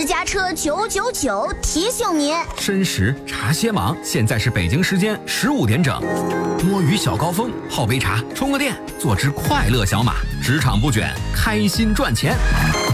家车999提醒您： 申时茶歇忙，现在是北京时间15点整。摸鱼小高峰，泡杯茶，充个电，做只快乐小马，职场不卷，开心赚钱。